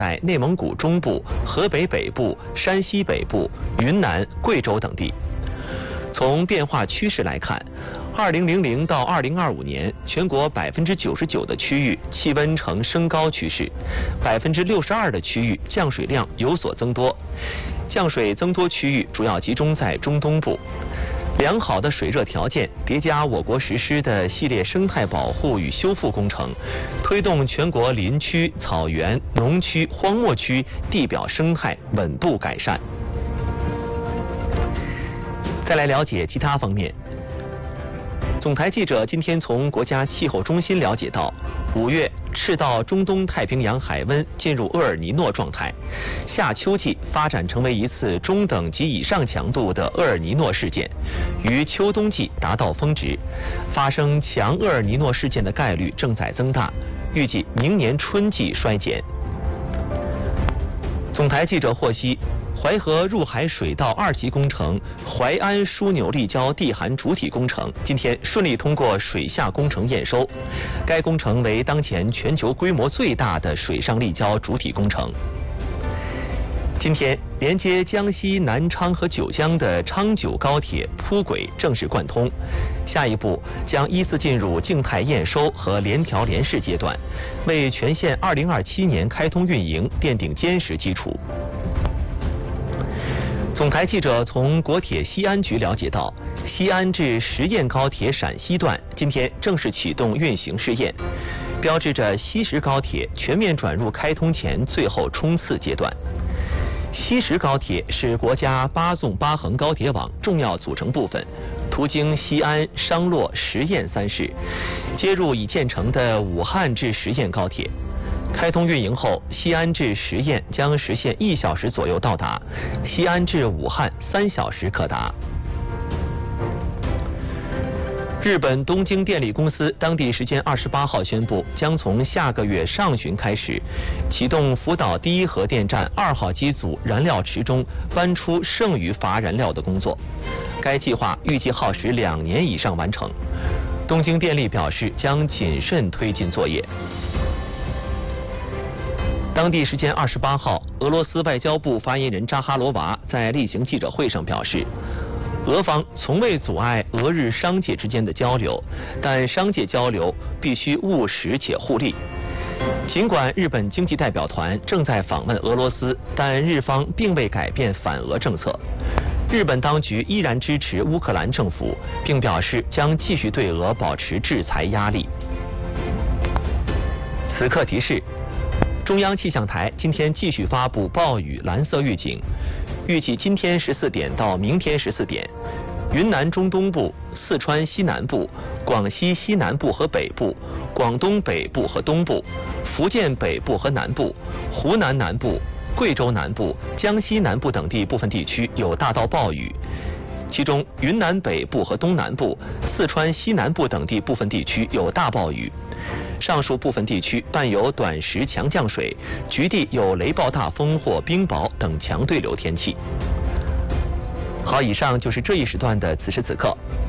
在内蒙古中部、河北北部、山西北部、云南、贵州等地。从变化趋势来看，2000到2025年，全国99%的区域气温呈升高趋势，62%的区域降水量有所增多，降水增多区域主要集中在中东部。良好的水热条件叠加我国实施的系列生态保护与修复工程，推动全国林区、草原、农区、荒漠区地表生态稳步改善。再来了解其他方面。总台记者今天从国家气候中心了解到，5月赤道中东太平洋海温进入厄尔尼诺状态，夏秋季发展成为一次中等及以上强度的厄尔尼诺事件，于秋冬季达到峰值，发生强厄尔尼诺事件的概率正在增大，预计明年春季衰减。总台记者获悉，淮河入海水道2期工程淮安枢纽立交地函主体工程今天顺利通过水下工程验收，该工程为当前全球规模最大的水上立交主体工程。今天，连接江西南昌和九江的昌九高铁铺轨正式贯通，下一步将依次进入静态验收和联调联试阶段，为全线2027年开通运营奠定坚实基础。总台记者从国铁西安局了解到，西安至十堰高铁陕西段今天正式启动运行试验，标志着西石高铁全面转入开通前最后冲刺阶段。西石高铁是国家8纵8横高铁网重要组成部分，途经西安、商洛、十堰3市，接入已建成的武汉至十堰高铁。开通运营后，西安至十堰将实现1小时左右到达，西安至武汉3小时可达。日本东京电力公司当地时间28号宣布，将从下个月上旬开始启动福岛第一核电站2号机组燃料池中搬出剩余乏燃料的工作。该计划预计耗时2年以上完成。东京电力表示将谨慎推进作业。当地时间28号，俄罗斯外交部发言人扎哈罗娃在例行记者会上表示，俄方从未阻碍俄日商界之间的交流，但商界交流必须务实且互利。尽管日本经济代表团正在访问俄罗斯，但日方并未改变反俄政策。日本当局依然支持乌克兰政府，并表示将继续对俄保持制裁压力。此刻提示。中央气象台今天继续发布暴雨蓝色预警，预计今天14点到明天14点，云南中东部、四川西南部、广西西南部和北部、广东北部和东部、福建北部和南部、湖南南部、贵州南部、江西南部等地部分地区有大到暴雨，其中云南北部和东南部、四川西南部等地部分地区有大暴雨。上述部分地区伴有短时强降水，局地有雷暴大风或冰雹等强对流天气。好，以上就是这一时段的此时此刻。